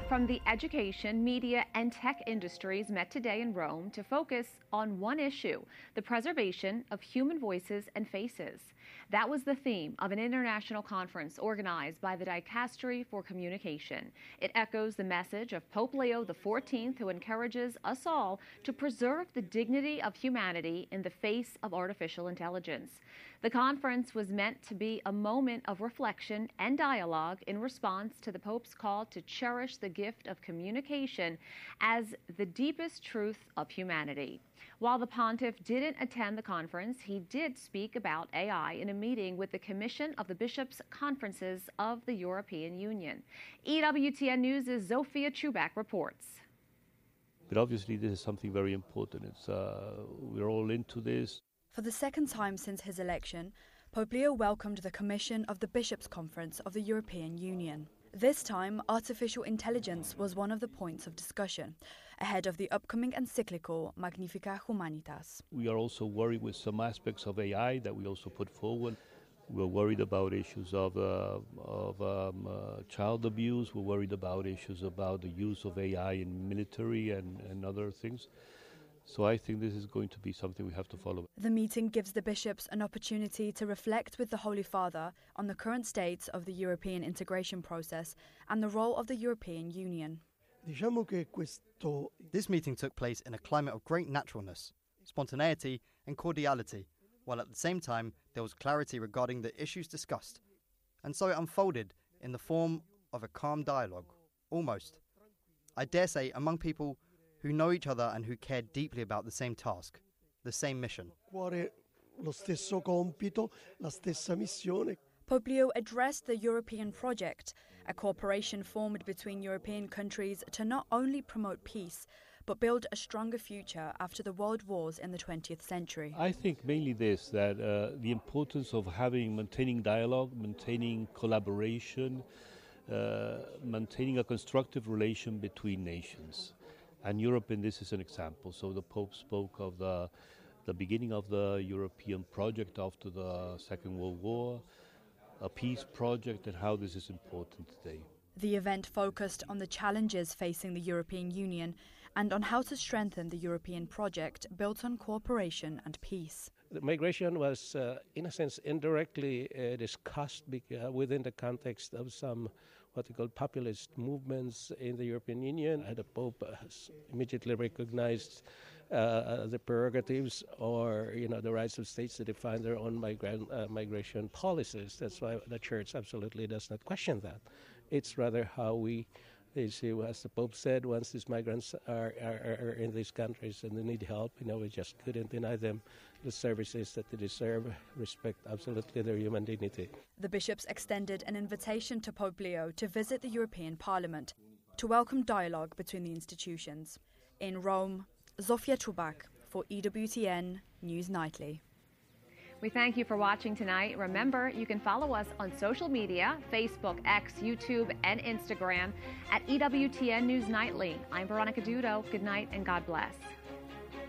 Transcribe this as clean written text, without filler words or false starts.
from the education, media, and tech industries met today in Rome to focus on one issue: the preservation of human voices and faces. That was the theme of an international conference organized by the Dicastery for Communication. It echoes the message of Pope Leo XIV, who encourages us all to preserve the dignity of humanity in the face of artificial intelligence. The conference was meant to be a moment of reflection and dialogue in response to the Pope's call to cherish the gift of communication as the deepest truth of humanity. While the pontiff didn't attend the conference, he did speak about AI in a meeting with the Commission of the Bishops' Conferences of the European Union. EWTN News' Zofia Chubak reports. But obviously this is something very important. We're all into this. For the second time since his election, Pope Leo welcomed the Commission of the Bishops' Conference of the European Union. This time, artificial intelligence was one of the points of discussion, ahead of the upcoming encyclical Magnificat Humanitas. We are also worried with some aspects of AI that we also put forward. We're worried about issues of child abuse. We're worried about issues about the use of AI in military and other things. So I think this is going to be something we have to follow. The meeting gives the bishops an opportunity to reflect with the Holy Father on the current state of the European integration process and the role of the European Union. This meeting took place in a climate of great naturalness, spontaneity and cordiality, while at the same time there was clarity regarding the issues discussed. And so it unfolded in the form of a calm dialogue, almost, I dare say, among people who know each other and who care deeply about the same task, the same mission. Pope Leo addressed the European project, a cooperation formed between European countries to not only promote peace, but build a stronger future after the world wars in the 20th century. I think mainly this, that the importance of maintaining dialogue, maintaining collaboration, maintaining a constructive relation between nations. And Europe in this is an example. So the Pope spoke of the beginning of the European project after the Second World War, a peace project, and how this is important today. The event focused on the challenges facing the European Union and on how to strengthen the European project built on cooperation and peace. The migration was, in a sense, indirectly discussed within the context of some what we call populist movements in the European Union. And the Pope has immediately recognized the prerogatives or the rights of states to define their own migration policies. That's why the Church absolutely does not question that. It's rather how we, as the Pope said, once these migrants are in these countries and they need help, we just couldn't deny them the services that they deserve, respect absolutely their human dignity. The bishops extended an invitation to Pope Leo to visit the European Parliament to welcome dialogue between the institutions. In Rome, Zofia Chubak for EWTN News Nightly. We thank you for watching tonight. Remember, you can follow us on social media, Facebook, X, YouTube, and Instagram at EWTN News Nightly. I'm Veronica Dudo. Good night and God bless.